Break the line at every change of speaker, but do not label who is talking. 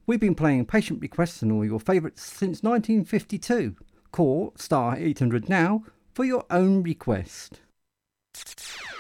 We've been playing patient requests and all your favourites since 1952. Call *800 now for your own request.